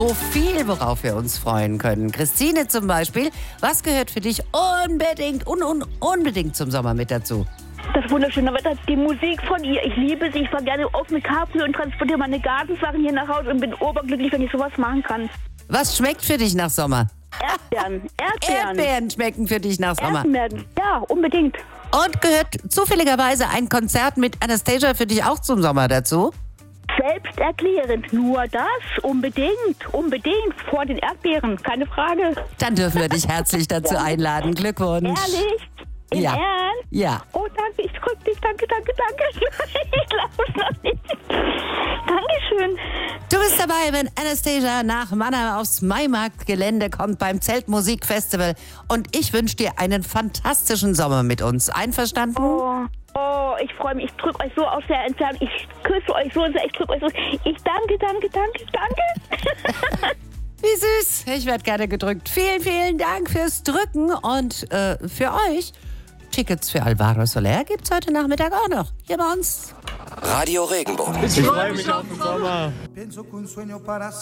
So viel, worauf wir uns freuen können. Christine zum Beispiel, was gehört für dich unbedingt zum Sommer mit dazu? Das wunderschöne Wetter, die Musik von ihr. Ich liebe sie. Ich fahre gerne auf mit Cabrio und transportiere meine Gartensachen hier nach Hause und bin oberglücklich, wenn ich sowas machen kann. Was schmeckt für dich nach Sommer? Erdbeeren. Erdbeeren schmecken für dich nach Sommer. Erdbeeren, ja, unbedingt. Und gehört zufälligerweise ein Konzert mit Anastasia für dich auch zum Sommer dazu? Selbsterklärend, nur das, unbedingt, vor den Erdbeeren, keine Frage. Dann dürfen wir dich herzlich dazu einladen. Glückwunsch. Ehrlich? Im Ja. Ernst? Ja. Oh, danke, ich drück dich, danke. Ich glaube noch nicht. Dankeschön. Du bist dabei, wenn Anastasia nach Mannheim aufs Maimarktgelände kommt beim Zeltmusikfestival. Und ich wünsche dir einen fantastischen Sommer mit uns. Einverstanden? Oh, ich freue mich. Ich drücke euch so aus der Entfernung. Ich küsse euch so sehr. Ich drücke euch so. Ich danke. Wie süß. Ich werde gerne gedrückt. Vielen Dank fürs Drücken. Und für euch, Tickets für Alvaro Soler gibt's heute Nachmittag auch noch. Hier bei uns. Radio Regenbogen. Ich freue mich auf den Sommer.